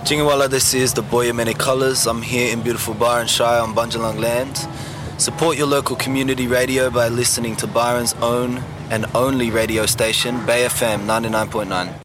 Jingawala, this is the Boy of Many Colours. I'm here in beautiful Byron Shire on Bundjalung land. Support your local community radio by listening to Byron's own and only radio station, Bay FM 99.9.